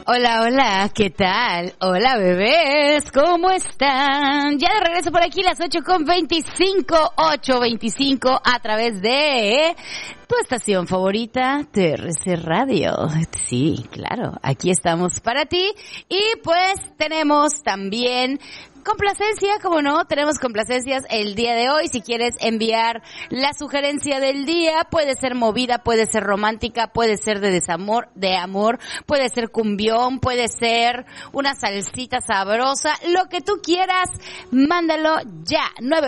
Hola, hola, ¿qué tal? Hola, bebés, ¿cómo están? Ya de regreso por aquí, las 8:25 a través de tu estación favorita, TRC Radio. Sí, claro, aquí estamos para ti. Y pues tenemos también complacencia, como no, tenemos complacencias el día de hoy. Si quieres enviar la sugerencia del día, puede ser movida, puede ser romántica, puede ser de desamor, de amor, puede ser cumbión, puede ser una salsita sabrosa, lo que tú quieras, mándalo ya,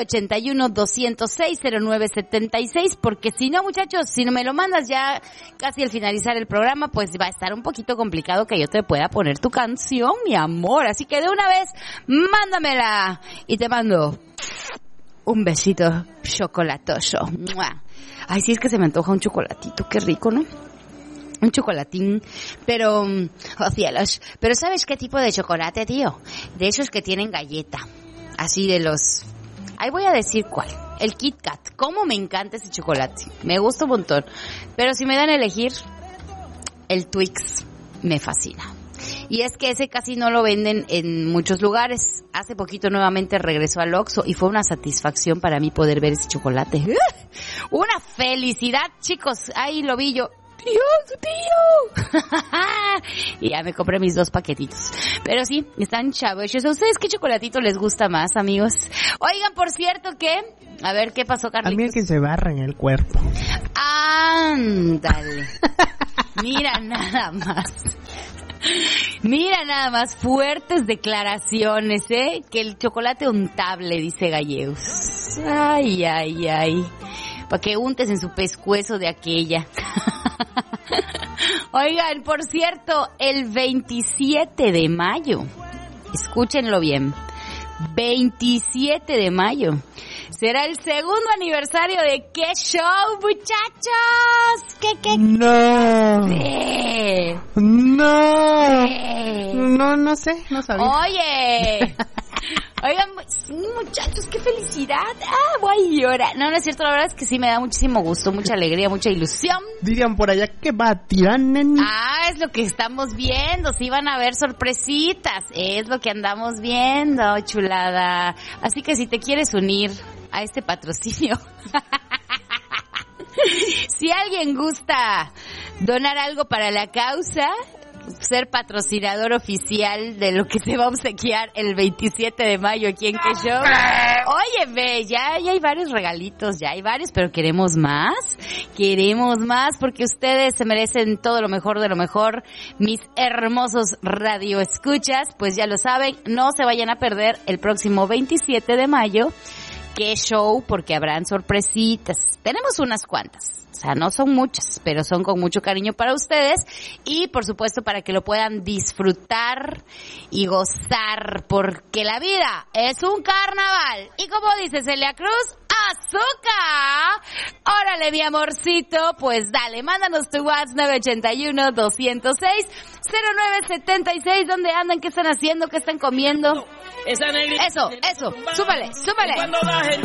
981-206-0976, porque si no, muchachos, si no me lo mandas ya casi al finalizar el programa, pues va a estar un poquito complicado que yo te pueda poner tu canción, mi amor, así que de una vez, mándame y te mando un besito chocolatoso. ¡Mua! Ay, sí, es que se me antoja un chocolatito, qué rico, ¿no? Un chocolatín, pero, oh cielos, pero ¿sabes qué tipo de chocolate, tío? De esos que tienen galleta, así de los, ahí voy a decir cuál, el Kit Kat. Cómo me encanta ese chocolate, me gusta un montón, pero si me dan a elegir, el Twix me fascina. Y es que ese casi no lo venden en muchos lugares. Hace poquito nuevamente regresó al Oxxo y fue una satisfacción para mí poder ver ese chocolate. Una felicidad, chicos. Ahí lo vi yo. ¡Tío! Y ya me compré mis 2 paquetitos. Pero sí, están chavos. ¿A ustedes qué chocolatito les gusta más, amigos? Oigan, por cierto, que... A ver, ¿qué pasó, Carlitos? A mí el que se barra en el cuerpo. Ándale. Mira nada más. Mira nada más, fuertes declaraciones, que el chocolate untable, dice Galleus. Ay, ay, ay. Para que untes en su pescuezo de aquella. Oigan, por cierto, el 27 de mayo, escúchenlo bien, 27 de mayo, será el segundo aniversario de ¿Qué Show, muchachos? ¿Qué? No. Sí. No. Sí. No sé, no sabía. Oye. Oigan, muchachos, qué felicidad. Voy a llorar. No es cierto, la verdad es que sí me da muchísimo gusto, mucha alegría, mucha ilusión. Dirían por allá que va a tirar, neni. Es lo que estamos viendo. Sí van a haber sorpresitas. Es lo que andamos viendo, chulada. Así que si te quieres unir a este patrocinio, si alguien gusta donar algo para la causa, ser patrocinador oficial de lo que se va a obsequiar el 27 de mayo aquí en ¿Qué Show? Oye, ve, ya hay varios regalitos, ya hay varios, pero queremos más porque ustedes se merecen todo lo mejor de lo mejor. Mis hermosos radioescuchas, pues ya lo saben, no se vayan a perder el próximo 27 de mayo ¿Qué Show? Porque habrán sorpresitas. Tenemos unas cuantas. O sea, no son muchas, pero son con mucho cariño para ustedes y, por supuesto, para que lo puedan disfrutar y gozar, porque la vida es un carnaval. Y como dice Celia Cruz, ¡azúcar! Órale, mi amorcito, pues dale, mándanos tu WhatsApp 981-206-0976. ¿Dónde andan? ¿Qué están haciendo? ¿Qué están comiendo? Eso, súbale. Cuando la gente